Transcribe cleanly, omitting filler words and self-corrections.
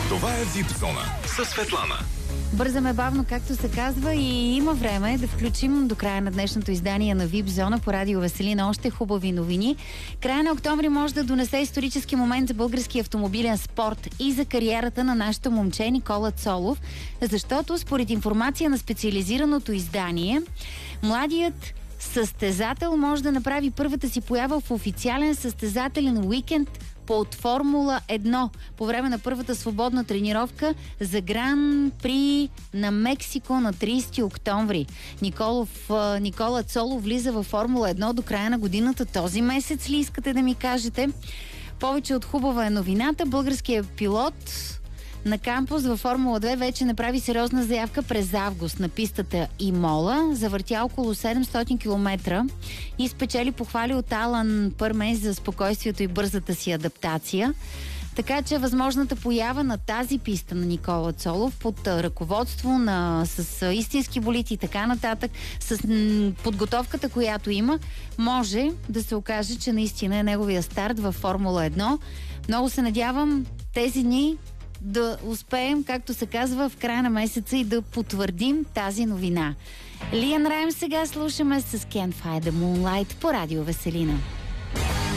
Това е Вип-зона с Светлана. Бързаме бавно, както се казва, и има време да включим до края на днешното издание на Вип-зона по радио Веселина още хубави новини. Края на октомври може да донесе исторически момент за български автомобилен спорт и за кариерата на нашето момче Никола Цолов, защото според информация на специализираното издание, младият състезател може да направи първата си поява в официален състезателен уикенд под Формула 1 по време на първата свободна тренировка за Гран-при на Мексико на 30 октомври. Никола Цолов влиза във Формула 1 до края на годината. Този месец ли искате да ми кажете? Повече от хубава е новината. Българският пилот на кампус във Формула 2 вече направи сериозна заявка през август на пистата Имола. Завъртя около 700 км и спечели похвали от Алан Пърмес за спокойствието и бързата си адаптация. Така че възможната поява на тази писта на Никола Цолов под ръководство с истински болид и така нататък, с подготовката, която има, може да се окаже, че наистина е неговия старт във Формула 1. Много се надявам тези дни да успеем, както се казва, в края на месеца и да потвърдим тази новина. Лиан Райм сега слушаме с Can't Fight the Moonlight по радио Веселина.